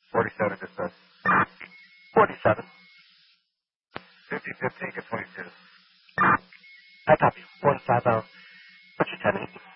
47 discuss. 47. 50-15, get 22. I copy. 150. What's your 10